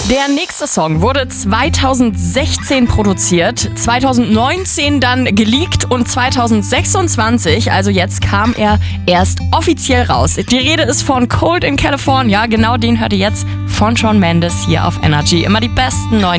Der nächste Song wurde 2016 produziert, 2019 dann geleakt und 2026, also jetzt kam er erst offiziell raus. Die Rede ist von Cold in California, genau den hört ihr jetzt von Shawn Mendes hier auf Energy. Immer die besten neuen